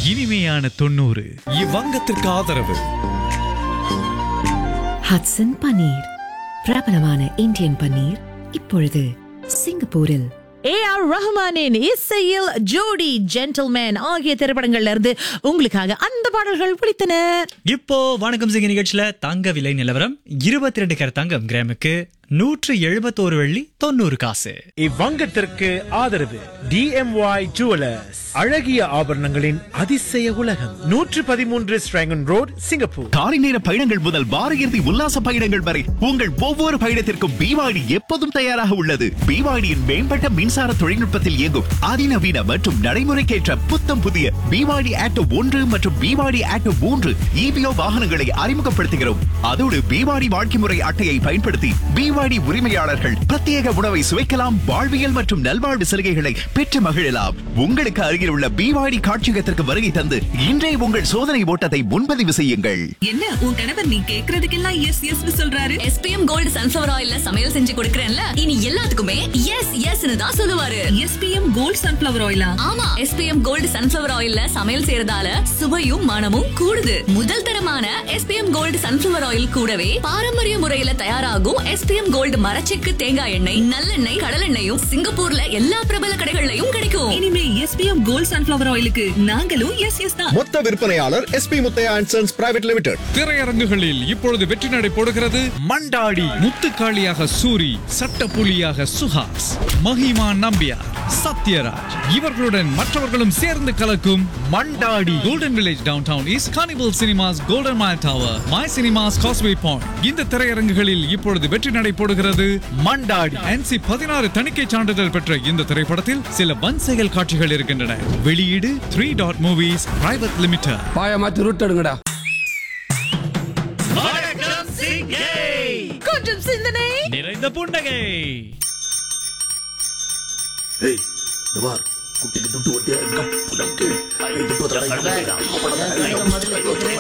இனிமையான 90. இவ்வங்கத்திற்கு ஆதரவு ஹட்சன் பன்னீர், பிரபலமான இந்தியன் பன்னீர், இப்பொழுது சிங்கப்பூரில். AR ரஹ்மானின் இசையில் ஜோடி, ஜென்டில்மேன் ஆகிய திரைப்படங்கள்ல இருந்து உங்களுக்காக அந்த பாடல்கள் பிடித்தன. இப்போ வணக்கம் சிங்க நிகழ்ச்சியில தங்க விலை நிலவரம் 22 கேரட் தங்கம் கிராமுக்கு 171 வெள்ளி 90 காசு. இவ்வங்கத்திற்கு ஆதரவு DMY ஜுவலர்ஸ், அழகிய ஆபரணங்களின் அதிசய உலகம், 113 ஸ்ட்ராங்கன் ரோட், சிங்கப்பூர். காலை நேர பயணங்கள் முதல் வார இறுதி உல்லாச பயணங்கள் வரை உங்கள் ஒவ்வொரு பயணத்திற்கும் BYD எப்போதும் தயாராக உள்ளது. BYDயின் மேம்பட்ட மின்சார தொழில்நுட்பத்தில் இயங்கும் அதிநவீன மற்றும் நடைமுறைக்கேற்ற புத்தம் புதிய BYD ஆட்டோ 1 மற்றும் BYD ஆட்டோ 3 EVO வாகனங்களை அறிமுகப்படுத்துகிறோம். அதோடு BYD வாழ்க்கை முறை அட்டையை பயன்படுத்தி BYD உரிமையாளர்கள் பிரத்யேக உணவை சுவைக்கலாம், வாழ்வியல் மற்றும் நல்வாழ்வு சலுகைகளை பெற்று மகிழலாம். உங்களுக்கு அருகில் உள்ள BYD காட்சியகத்திற்கு வருகை தந்து இன்றே உங்கள் சோதனை ஓட்டத்தை முன்பதிவு செய்யுங்கள். என்ன உன் கணவர் நீ கேக்குறதுக்கெல்லாம் எஸ் எஸ் சொல்றாரு? SPM கோல்டு சன்ஃபிளவர் ஆயில்ல சமையல் செஞ்சு கொடுக்கறேன்ல, இனி எல்லாத்துக்குமே எஸ் எஸ்னு தான் சொல்லுவாரு. SPM gold sunflower ஆயிலா? ஆமா, SPM கோல்டு சன்ஃபிளவர் ஆயில்ல சமையல் செய்யறதால சுவையும் மனமும் கூடுது. முதல் தரமான SPM கோல்டு சன்ஃபிளவர் ஆயில் கூடவே பாரம்பரிய முறையில தயாராகும் SPM கோல்டு மரச்செக்கு தேங்காய் எண்ணெய், நல்லெண்ணெய், கடலெண்ணெயும் சிங்கப்பூர்ல எல்லா பிரபல கடைகள்லயும் கிடைக்கும். இனிமே SPM கோல்டு சன்ஃபிளவர் ஆயிலுக்கு நாங்களும் எஸ் எஸ் தான். மொத்த விற்பனையாளர் SP Muthiah and sons private limited. திரையரங்குகளில் இப்பொழுது வெற்றி நடை போடுகிறது மண்டாடி. முத்துக்காளியாக சூரி, சட்டப்புலியாக சுஹாஸ், மஹிமா நம்பியார், சத்யராஜ் இவர்களுடன் மற்றவர்களும் சேர்ந்து கலக்கும் Mandaadi. Golden village down town is carnival cinemas, golden mile tower, my cinemas, causeway point. இந்த திரையரங்குகளில் இப்பொழுது வெற்றி நடை போடுகிறது மண்டாடி. NC 16 தணிக்கை சான்றிதழ் பெற்ற இந்த திரைப்படத்தில் சில வன்செயல் காட்சிகள் இருக்கின்றன. வெளியீடு 3 Dot Movies Private Limited. பாயமாத்தி root எடுங்கடா. கொஞ்சம் சிந்தனை நிறைந்த புன்னகை. குட்டிக்கு துட்டு ஒட்டியா